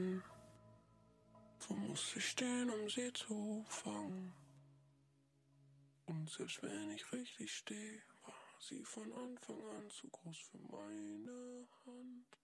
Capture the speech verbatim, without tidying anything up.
Wo muss ich stehen, um sie zu fangen? Und selbst wenn ich richtig stehe, war sie von Anfang an zu groß für meine Hand.